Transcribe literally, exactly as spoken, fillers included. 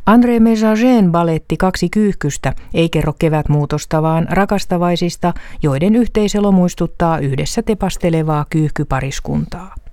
André Messagen baletti Kaksi kyyhkystä ei kerro kevätmuutosta, vaan rakastavaisista, joiden yhteiselo muistuttaa yhdessä tepastelevaa kyyhkypariskuntaa.